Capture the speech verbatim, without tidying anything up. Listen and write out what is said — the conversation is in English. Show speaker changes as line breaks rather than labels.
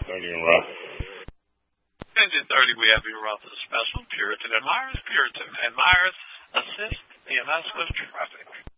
thirty and rough.
Engine thirty, we have your Roth special. Puritan admires Puritan. Admires assist E M S with traffic.